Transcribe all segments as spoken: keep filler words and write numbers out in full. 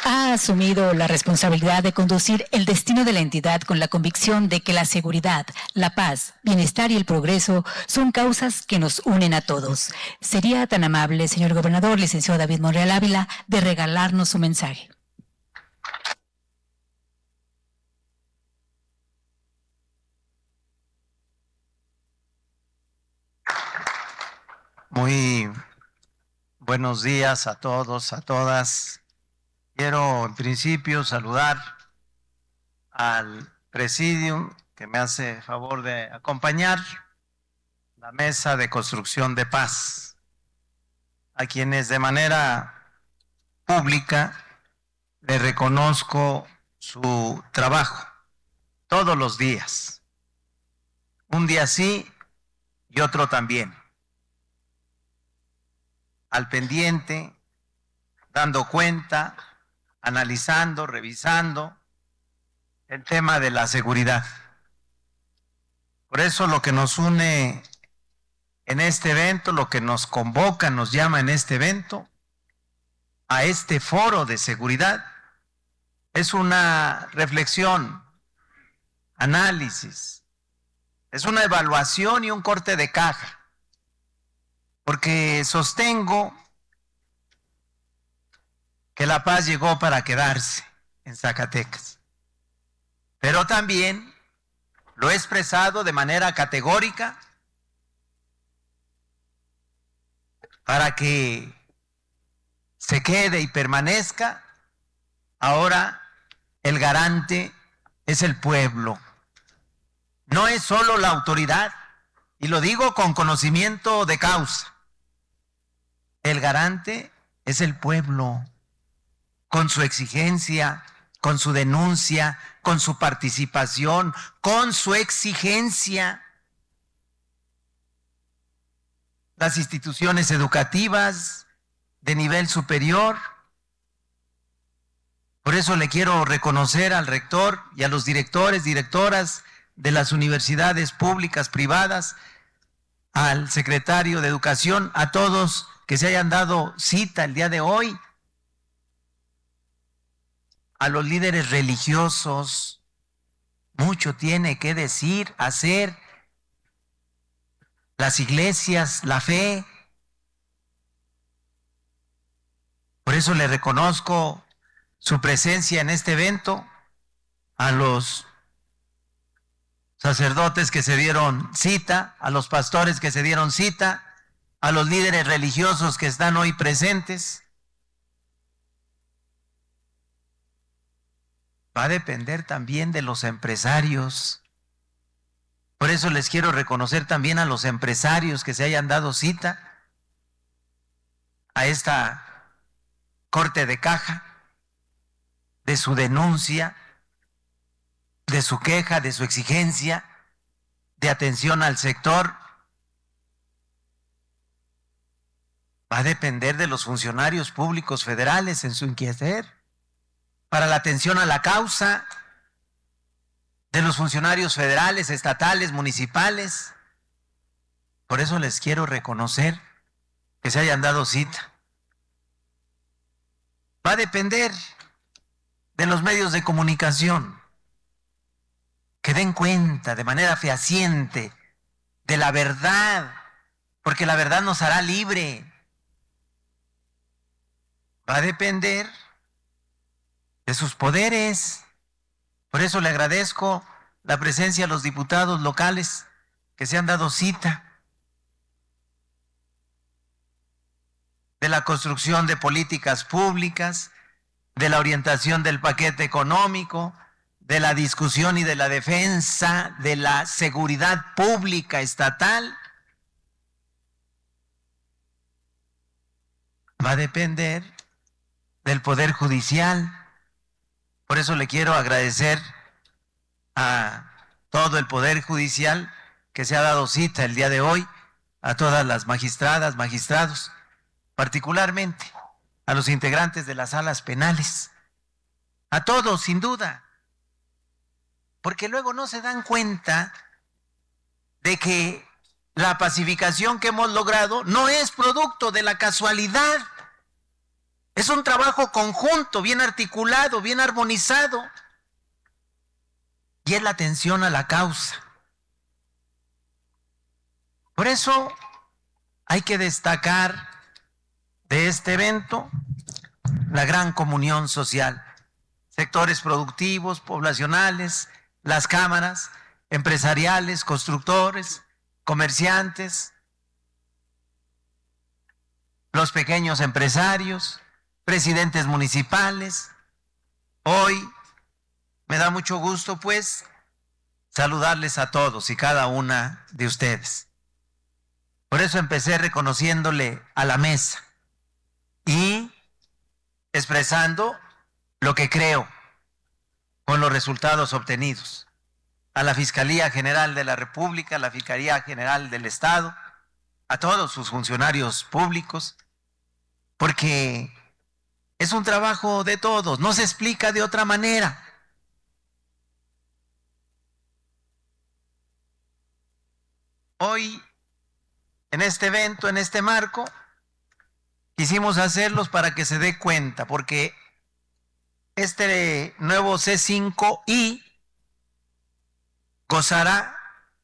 ha asumido la responsabilidad de conducir el destino de la entidad con la convicción de que la seguridad, la paz, bienestar y el progreso son causas que nos unen a todos. Sería tan amable, señor gobernador, licenciado David Monreal Ávila, de regalarnos su mensaje. Muy buenos días a todos, a todas. Quiero en principio saludar al presidium que me hace favor de acompañar, la Mesa de Construcción de Paz, a quienes de manera pública le reconozco su trabajo todos los días, un día sí y otro también, al pendiente, dando cuenta, analizando, revisando el tema de la seguridad. Por eso lo que nos une en este evento, lo que nos convoca, nos llama en este evento, a este foro de seguridad, es una reflexión, análisis, es una evaluación y un corte de caja. Porque sostengo que la paz llegó para quedarse en Zacatecas. Pero también lo he expresado de manera categórica para que se quede y permanezca. Ahora el garante es el pueblo. No es solo la autoridad, y lo digo con conocimiento de causa. El garante es el pueblo, con su exigencia, con su denuncia, con su participación, con su exigencia. Las instituciones educativas de nivel superior. Por eso le quiero reconocer al rector y a los directores, directoras de las universidades públicas, privadas, al secretario de Educación, a todos que se hayan dado cita el día de hoy, a los líderes religiosos. Mucho tiene que decir, hacer, las iglesias, la fe. Por eso le reconozco su presencia en este evento, a los sacerdotes que se dieron cita, a los pastores que se dieron cita, a los líderes religiosos que están hoy presentes. Va a depender también de los empresarios. Por eso les quiero reconocer también a los empresarios que se hayan dado cita a esta corte de caja, de su denuncia, de su queja, de su exigencia, de atención al sector. Va a depender de los funcionarios públicos federales en su inquietud para la atención a la causa, de los funcionarios federales, estatales, municipales. Por eso les quiero reconocer que se hayan dado cita. Va a depender de los medios de comunicación, que den cuenta de manera fehaciente de la verdad, porque la verdad nos hará libre. Va a depender de sus poderes. Por eso le agradezco la presencia de los diputados locales que se han dado cita, de la construcción de políticas públicas, de la orientación del paquete económico, de la discusión y de la defensa de la seguridad pública estatal. Va a depender del Poder Judicial. Por eso le quiero agradecer a todo el Poder Judicial que se ha dado cita el día de hoy, a todas las magistradas, magistrados, particularmente a los integrantes de las salas penales, a todos, sin duda, porque luego no se dan cuenta de que la pacificación que hemos logrado no es producto de la casualidad, Es un trabajo conjunto, bien articulado, bien armonizado. Y es la atención a la causa. Por eso hay que destacar de este evento la gran comunión social. Sectores productivos, poblacionales, las cámaras, empresariales, constructores, comerciantes, los pequeños empresarios, presidentes municipales. Hoy me da mucho gusto, pues, saludarles a todos y cada una de ustedes. Por eso empecé reconociéndole a la mesa y expresando lo que creo con los resultados obtenidos. A la Fiscalía General de la República, a la Fiscalía General del Estado, a todos sus funcionarios públicos, porque es un trabajo de todos, no se explica de otra manera. Hoy, en este evento, en este marco, quisimos hacerlos para que se dé cuenta, porque este nuevo C cinco I gozará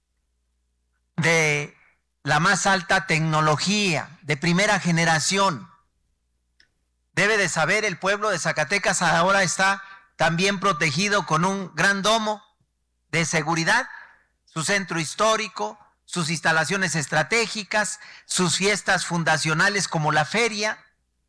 de la más alta tecnología, de primera generación. Debe de saber, el pueblo de Zacatecas ahora está también protegido con un gran domo de seguridad, su centro histórico, sus instalaciones estratégicas, sus fiestas fundacionales como la feria.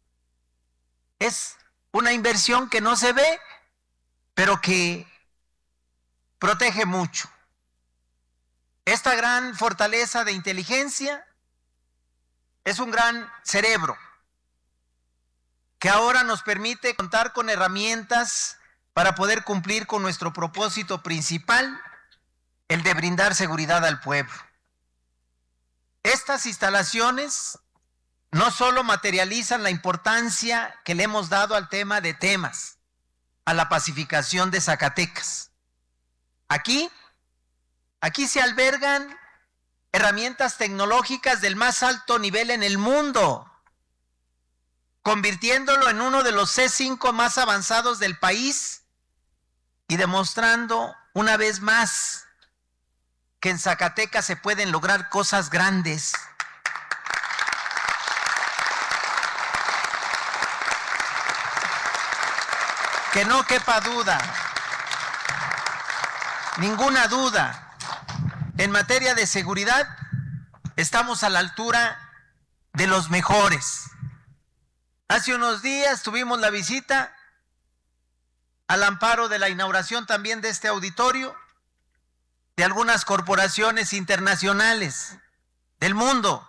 Es una inversión que no se ve, pero que protege mucho. Esta gran fortaleza de inteligencia es un gran cerebro que ahora nos permite contar con herramientas para poder cumplir con nuestro propósito principal, el de brindar seguridad al pueblo. Estas instalaciones no solo materializan la importancia que le hemos dado al tema de temas, a la pacificación de Zacatecas. Aquí, aquí se albergan herramientas tecnológicas del más alto nivel en el mundo, convirtiéndolo en uno de los C cinco más avanzados del país y demostrando una vez más que en Zacatecas se pueden lograr cosas grandes. Que no quepa duda, ninguna duda, en materia de seguridad estamos a la altura de los mejores. Hace unos días tuvimos la visita al amparo de la inauguración también de este auditorio de algunas corporaciones internacionales del mundo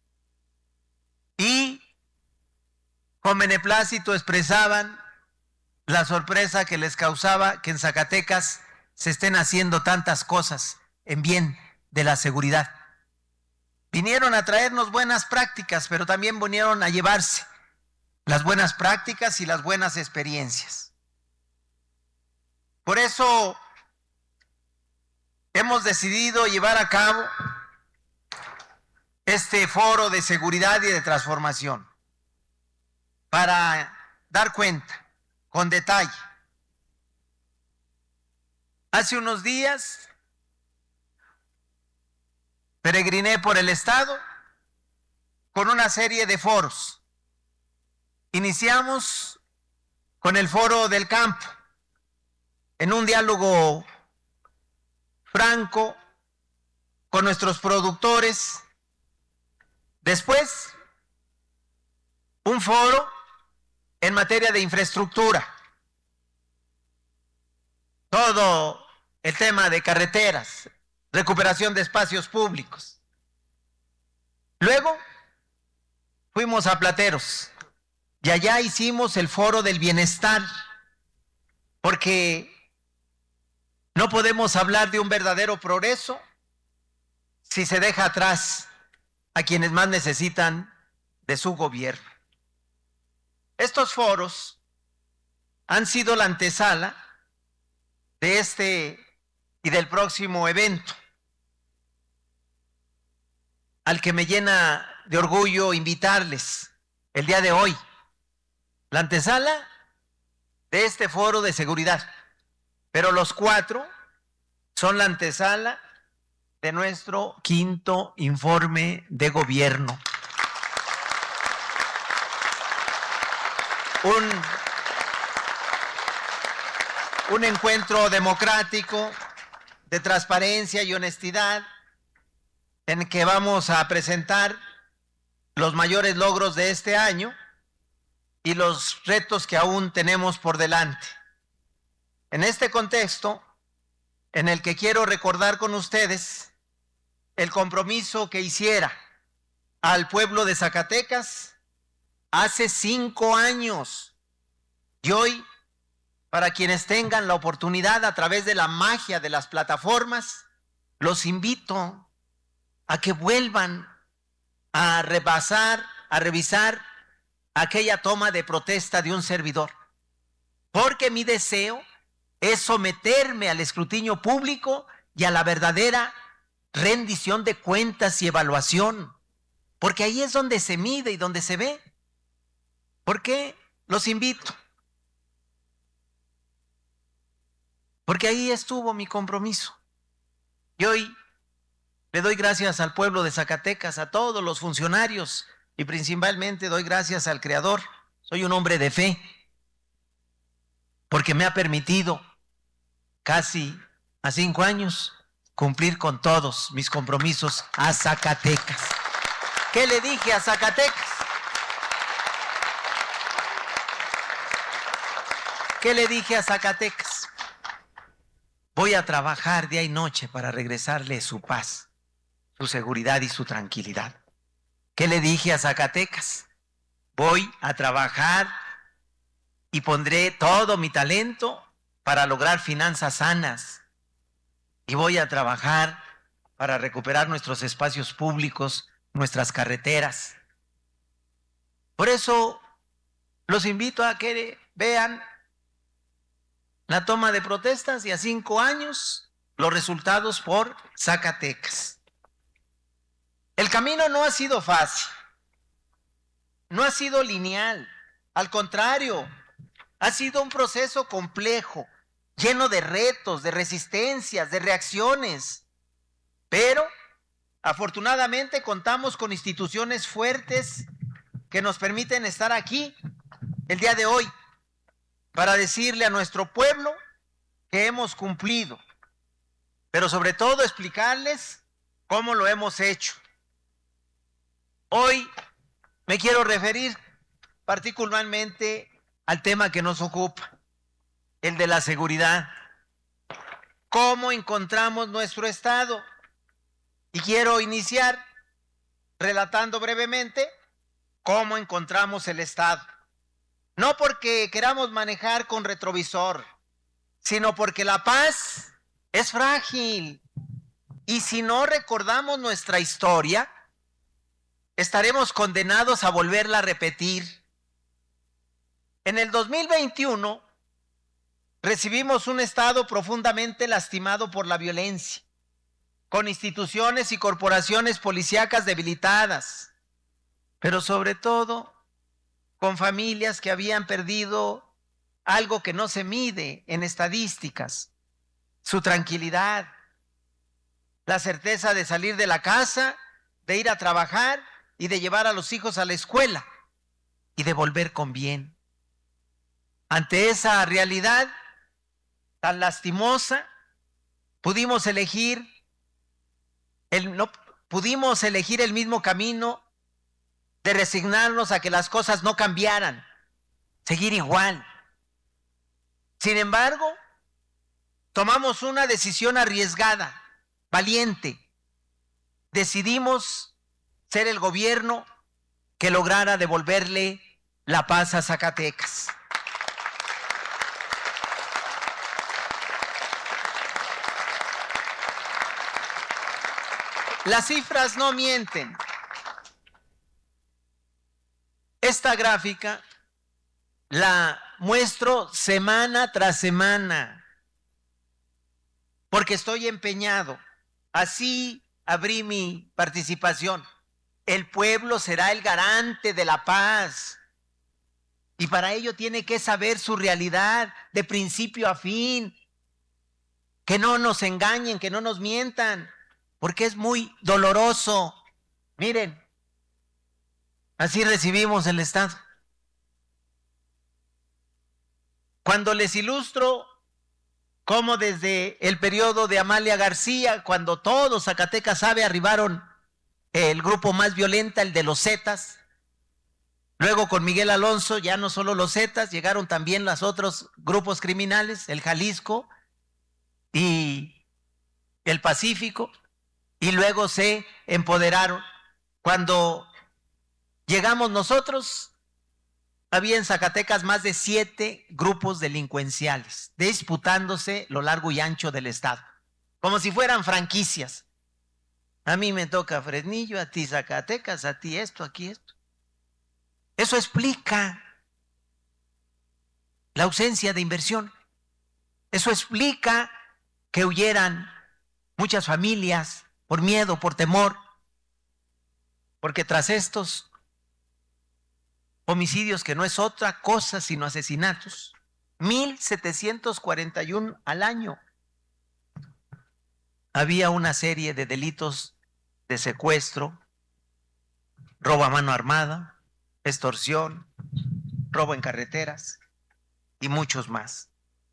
y con beneplácito expresaban la sorpresa que les causaba que en Zacatecas se estén haciendo tantas cosas en bien de la seguridad. Vinieron a traernos buenas prácticas, pero también vinieron a llevarse las buenas prácticas y las buenas experiencias. Por eso hemos decidido llevar a cabo este foro de seguridad y de transformación para dar cuenta con detalle. Hace unos días peregriné por el estado con una serie de foros. Iniciamos con el foro del campo, en un diálogo franco con nuestros productores. Después, un foro en materia de infraestructura. Todo el tema de carreteras, recuperación de espacios públicos. Luego, fuimos a Plateros y allá hicimos el foro del bienestar, porque no podemos hablar de un verdadero progreso si se deja atrás a quienes más necesitan de su gobierno. Estos foros han sido la antesala de este y del próximo evento, al que me llena de orgullo invitarles el día de hoy, la antesala de este foro de seguridad, pero los cuatro son la antesala de nuestro quinto informe de gobierno. Un, un encuentro democrático, de transparencia y honestidad, en el que vamos a presentar los mayores logros de este año y los retos que aún tenemos por delante. En este contexto, en el que quiero recordar con ustedes el compromiso que hiciera al pueblo de Zacatecas hace cinco años. Y hoy, para quienes tengan la oportunidad a través de la magia de las plataformas, los invito a que vuelvan a repasar, a revisar aquella toma de protesta de un servidor. Porque mi deseo es someterme al escrutinio público y a la verdadera rendición de cuentas y evaluación. Porque ahí es donde se mide y donde se ve. ¿Por qué? Los invito. Porque ahí estuvo mi compromiso. Y hoy le doy gracias al pueblo de Zacatecas, a todos los funcionarios, y principalmente doy gracias al Creador. Soy un hombre de fe, porque me ha permitido casi a cinco años cumplir con todos mis compromisos a Zacatecas. ¿Qué le dije a Zacatecas? ¿Qué le dije a Zacatecas? Voy a trabajar día y noche para regresarle su paz, su seguridad y su tranquilidad. ¿Qué le dije a Zacatecas? Voy a trabajar y pondré todo mi talento para lograr finanzas sanas. Y voy a trabajar para recuperar nuestros espacios públicos, nuestras carreteras. Por eso los invito a que vean la toma de protestas y a cinco años los resultados por Zacatecas. El camino no ha sido fácil, no ha sido lineal, al contrario, ha sido un proceso complejo, lleno de retos, de resistencias, de reacciones, pero afortunadamente contamos con instituciones fuertes que nos permiten estar aquí el día de hoy para decirle a nuestro pueblo que hemos cumplido, pero sobre todo explicarles cómo lo hemos hecho. Hoy me quiero referir particularmente al tema que nos ocupa, el de la seguridad. ¿Cómo encontramos nuestro estado? Y quiero iniciar relatando brevemente cómo encontramos el estado. No porque queramos manejar con retrovisor, sino porque la paz es frágil. Y si no recordamos nuestra historia, estaremos condenados a volverla a repetir. En el dos mil veintiuno recibimos un estado profundamente lastimado por la violencia, con instituciones y corporaciones policíacas debilitadas, pero sobre todo con familias que habían perdido algo que no se mide en estadísticas: su tranquilidad, la certeza de salir de la casa, de ir a trabajar y de llevar a los hijos a la escuela y de volver con bien. Ante esa realidad tan lastimosa, pudimos elegir el, no, pudimos elegir el mismo camino de resignarnos a que las cosas no cambiaran, seguir igual. Sin embargo, tomamos una decisión arriesgada, valiente. Decidimos ser el gobierno que lograra devolverle la paz a Zacatecas. Las cifras no mienten. Esta gráfica la muestro semana tras semana, porque estoy empeñado. Así abrí mi participación. El pueblo será el garante de la paz. Y para ello tiene que saber su realidad de principio a fin. Que no nos engañen, que no nos mientan, porque es muy doloroso. Miren, así recibimos el Estado. Cuando les ilustro cómo desde el periodo de Amalia García, cuando todo Zacatecas sabe, arribaron el grupo más violento, el de los Zetas. Luego con Miguel Alonso, ya no solo los Zetas, llegaron también los otros grupos criminales, el Jalisco y el Pacífico, y luego se empoderaron. Cuando llegamos nosotros, había en Zacatecas más de siete grupos delincuenciales, disputándose lo largo y ancho del estado, como si fueran franquicias. A mí me toca Fresnillo, a ti Zacatecas, a ti esto, aquí esto. Eso explica la ausencia de inversión. Eso explica que huyeran muchas familias por miedo, por temor, porque tras estos homicidios, que no es otra cosa sino asesinatos, mil setecientos cuarenta y uno al año, había una serie de delitos de secuestro, robo a mano armada, extorsión, robo en carreteras y muchos más.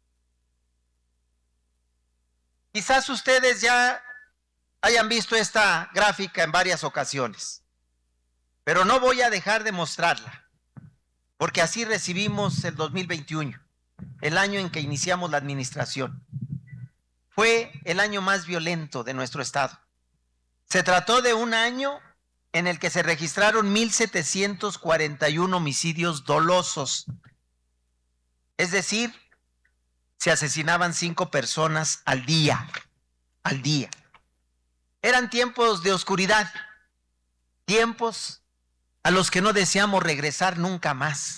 Quizás ustedes ya hayan visto esta gráfica en varias ocasiones, pero no voy a dejar de mostrarla, porque así recibimos el dos mil veintiuno, el año en que iniciamos la administración. Fue el año más violento de nuestro estado. Se trató de un año en el que se registraron mil setecientos cuarenta y uno homicidios dolosos. Es decir, se asesinaban cinco personas al día, al día. Eran tiempos de oscuridad, tiempos a los que no deseamos regresar nunca más.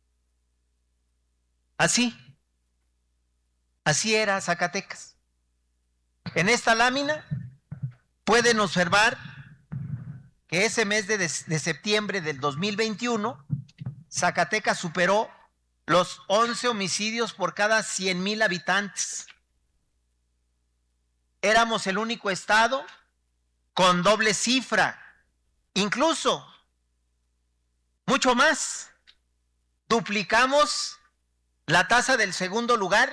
Así, así era Zacatecas. En esta lámina pueden observar que ese mes de, de septiembre del dos mil veintiuno, Zacatecas superó los once homicidios por cada cien mil habitantes. Éramos el único estado con doble cifra, incluso mucho más. Duplicamos la tasa del segundo lugar.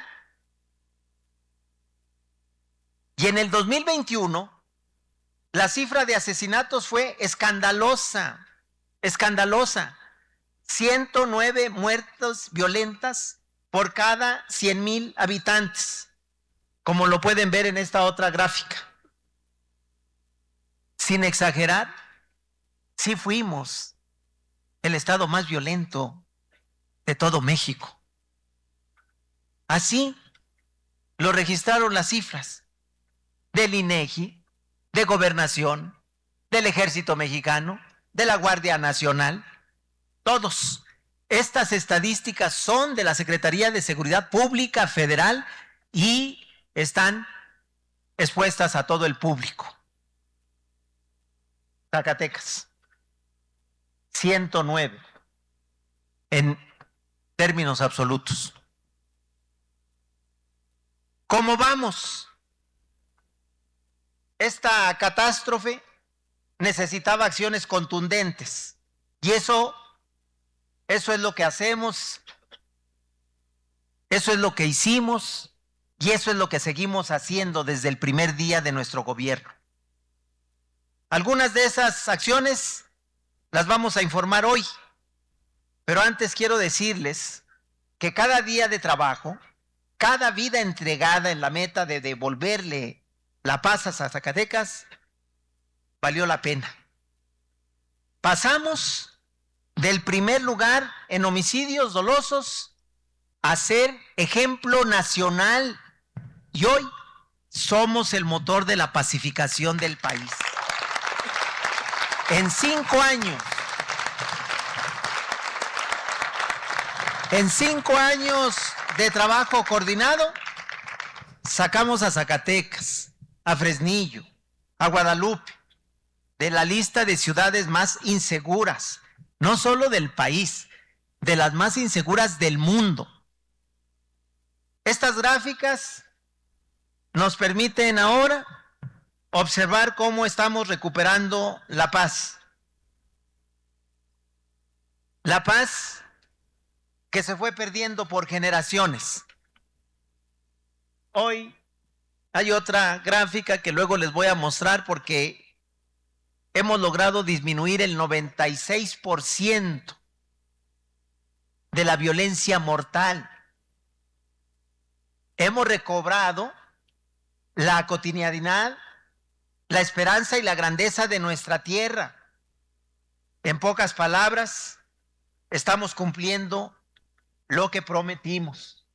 Y en el dos mil veintiuno, la cifra de asesinatos fue escandalosa, escandalosa. ciento nueve muertes violentas por cada cien mil habitantes, como lo pueden ver en esta otra gráfica. Sin exagerar, sí fuimos el estado más violento de todo México. Así lo registraron las cifras del INEGI, de Gobernación, del Ejército Mexicano, de la Guardia Nacional. Todos. Estas estadísticas son de la Secretaría de Seguridad Pública Federal y están expuestas a todo el público. Zacatecas, ciento nueve en términos absolutos. ¿Cómo vamos? Esta catástrofe necesitaba acciones contundentes y eso, eso es lo que hacemos, eso es lo que hicimos y eso es lo que seguimos haciendo desde el primer día de nuestro gobierno. Algunas de esas acciones las vamos a informar hoy, pero antes quiero decirles que cada día de trabajo, cada vida entregada en la meta de devolverle la paz a Zacatecas, valió la pena. Pasamos del primer lugar en homicidios dolosos a ser ejemplo nacional y hoy somos el motor de la pacificación del país. En cinco años, en cinco años de trabajo coordinado, sacamos a Zacatecas, a Fresnillo, a Guadalupe, de la lista de ciudades más inseguras, no solo del país, de las más inseguras del mundo. Estas gráficas nos permiten ahora observar cómo estamos recuperando la paz. La paz que se fue perdiendo por generaciones. Hoy hay otra gráfica que luego les voy a mostrar porque hemos logrado disminuir el noventa y seis por ciento de la violencia mortal. Hemos recobrado la cotidianidad, la esperanza y la grandeza de nuestra tierra. En pocas palabras, estamos cumpliendo lo que prometimos.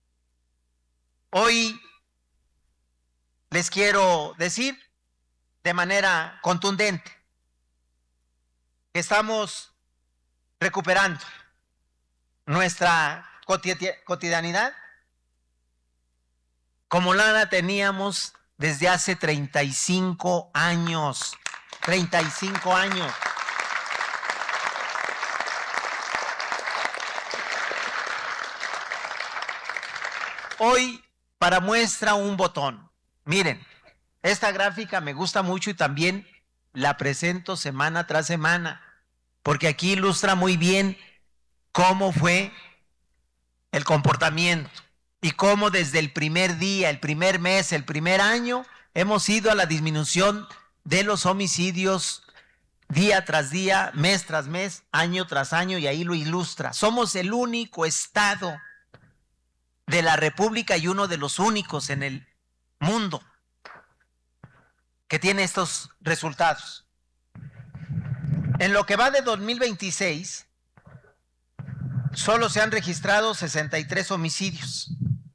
Hoy les quiero decir de manera contundente que estamos recuperando nuestra cotidianidad como la teníamos desde hace treinta y cinco años. treinta y cinco años. Hoy, para muestra un botón. Miren, esta gráfica me gusta mucho y también la presento semana tras semana, porque aquí ilustra muy bien cómo fue el comportamiento y cómo desde el primer día, el primer mes, el primer año, hemos ido a la disminución de los homicidios día tras día, mes tras mes, año tras año, y ahí lo ilustra. Somos el único estado de la República y uno de los únicos en el mundo que tiene estos resultados. En lo que va de dos mil veintiséis, solo se han registrado sesenta y tres homicidios,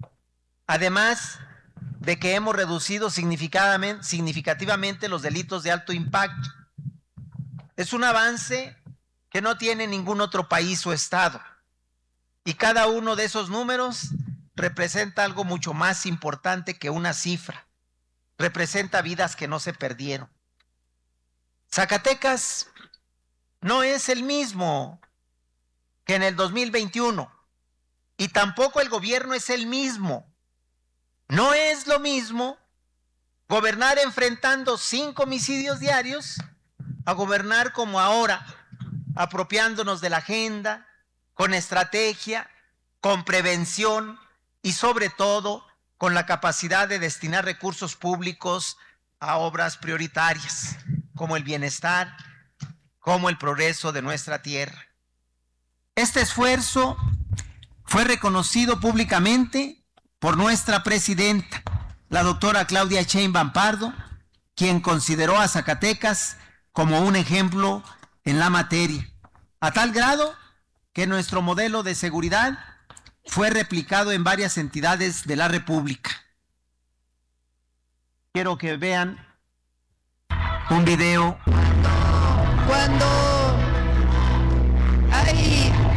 además de que hemos reducido significativamente, significativamente los delitos de alto impacto. Es un avance que no tiene ningún otro país o estado, y cada uno de esos números representa algo mucho más importante que una cifra. Representa vidas que no se perdieron. Zacatecas no es el mismo que en el dos mil veintiuno, y tampoco el gobierno es el mismo. No es lo mismo gobernar enfrentando cinco homicidios diarios a gobernar como ahora, apropiándonos de la agenda, con estrategia, con prevención y sobre todo con la capacidad de destinar recursos públicos a obras prioritarias, como el bienestar, como el progreso de nuestra tierra. Este esfuerzo fue reconocido públicamente por nuestra presidenta, la doctora Claudia Sheinbaum Pardo, quien consideró a Zacatecas como un ejemplo en la materia, a tal grado que nuestro modelo de seguridad fue replicado en varias entidades de la República. Quiero que vean un video. Cuando hay